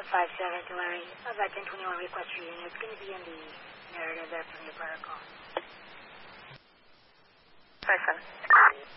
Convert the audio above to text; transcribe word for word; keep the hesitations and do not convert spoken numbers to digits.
five seven to Larry. Of that ten twenty-one request for unit, it's going to be in the narrative there from the protocol. five seven.